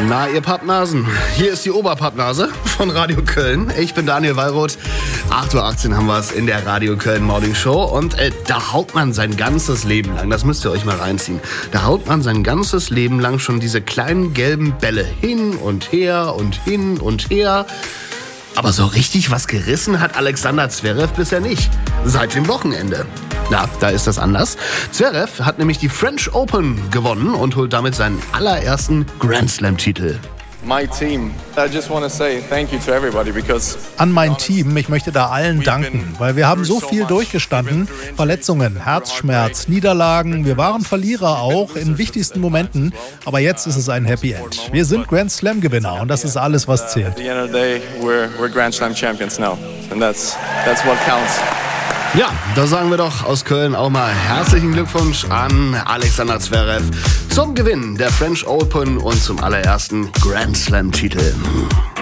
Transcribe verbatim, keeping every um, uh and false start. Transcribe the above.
Na, ihr Pappnasen, hier ist die Oberpappnase von Radio Köln. Ich bin Daniel Wallroth. acht Uhr achtzehn haben wir es in der Radio Köln Morning Show. Und äh, da haut man sein ganzes Leben lang, das müsst ihr euch mal reinziehen, da haut man sein ganzes Leben lang schon diese kleinen gelben Bälle hin und her und hin und her. Aber so richtig was gerissen hat Alexander Zverev bisher nicht. Seit dem Wochenende. Na, da ist das anders. Zverev hat nämlich die French Open gewonnen und holt damit seinen allerersten Grand Slam-Titel. My team. I just want to say thank you to everybody because An mein Team, ich möchte da allen danken, weil wir haben so viel durchgestanden. Verletzungen, Herzschmerz, Niederlagen, wir waren Verlierer auch in wichtigsten Momenten, aber jetzt ist es ein Happy End. Wir sind Grand Slam Gewinner und das ist alles, was zählt. at the end of the day we're we're Grand Slam champions now. And that's that's what counts. Ja, da sagen wir doch aus Köln auch mal herzlichen Glückwunsch an Alexander Zverev zum Gewinn der French Open und zum allerersten Grand Slam-Titel.